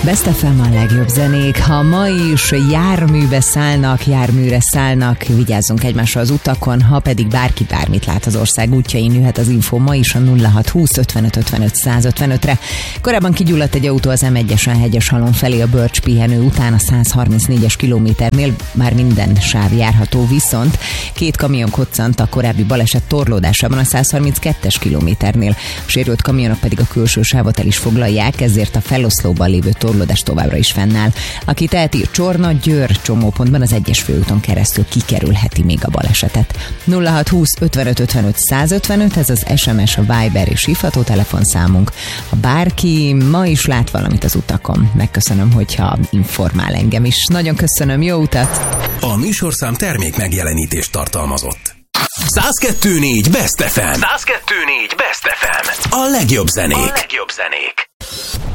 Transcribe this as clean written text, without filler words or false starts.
Best FM a legjobb zenék. Ha ma is járműre szállnak, vigyázzunk egymásra az utakon, ha pedig bárki bármit lát az ország útjain, jöhet az info ma is a 0620 55 55 155-re. Korábban kigyulladt egy autó az M1-esen Hegyeshalom felé a Bölcs pihenő után a 134-es kilométernél, már minden sáv járható, viszont 2 kamion koccant a korábbi baleset torlódásában a 132-es kilométernél. A sérült kamionok pedig a külső sávot el is foglalják, ezért a feloszlóban lévő torlódás továbbra is fennáll. Aki teheti, Csorna-Győr csomópontban az 1-es főúton keresztül kikerülheti még a balesetet. 0620 55 55 155, ez az SMS, a Viber és hívható telefonszámunk. Ha bárki ma is lát valamit az utakon, megköszönöm, hogyha informál engem is. Nagyon köszönöm, jó utat! A műsorszám termék megjelenítést tartalmazott. 102.4 Best FM. 102.4 Best FM. A legjobb zenék.